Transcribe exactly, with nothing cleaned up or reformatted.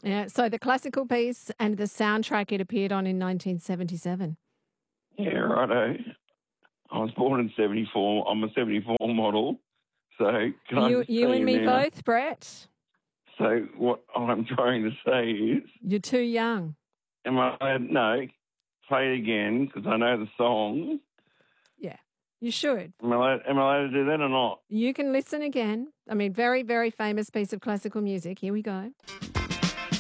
Yeah, so the classical piece and the soundtrack it appeared on in nineteen seventy-seven. Yeah, righto. I was born in seventy-four. I'm a seventy-four model. So can I You just you tell and you me now? both, Brett. So what I'm trying to say is, You're too young. am I allowed, no, play it again because I know the song. Yeah, you should. Am I, allowed, am I allowed to do that or not? You can listen again. I mean, very, very famous piece of classical music. Here we go.